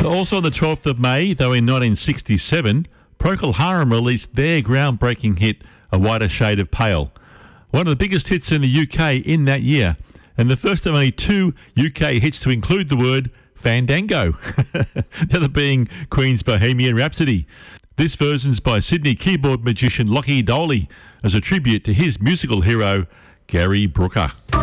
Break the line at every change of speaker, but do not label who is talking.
Also on the 12th of May, though in 1967, Procol Harum released their groundbreaking hit, A Whiter Shade of Pale. One of the biggest hits in the UK in that year, and the first of only 2 UK hits to include the word Fandango, the other being Queen's Bohemian Rhapsody. This version's by Sydney keyboard magician Lockie Doley as a tribute to his musical hero, Gary Brooker.